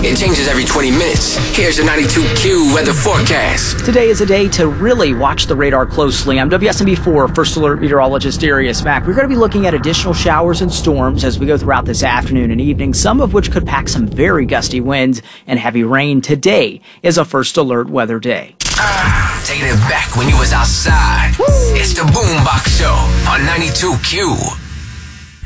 It changes every 20 minutes. Here's your 92Q weather forecast. Today is a day to really watch the radar closely. I'm WSMB4 First Alert Meteorologist Darius Mack. We're going to be looking at additional showers and storms as we go throughout this afternoon and evening, some of which could pack some very gusty winds and heavy rain. Today is a First Alert weather day. Taking it back when you was outside. It's the Boombox Show on 92Q.